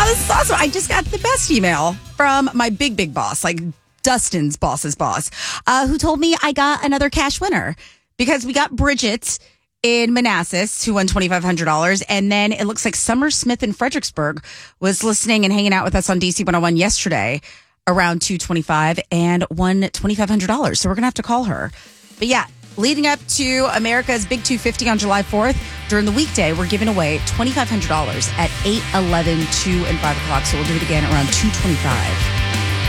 this is awesome. I just got the best email from my big boss, like Dustin's boss's boss, who told me I got another cash winner because we got Bridget in Manassas who won $2,500. And then it looks like Summer Smith in Fredericksburg was listening and hanging out with us on DC 101 yesterday around 2:25 and won $2,500. So we're going to have to call her. But yeah, leading up to America's Big 250 on July 4th, during the weekday, we're giving away $2,500 at 8, 11, 2, and 5 o'clock. So we'll do it again around 2:25.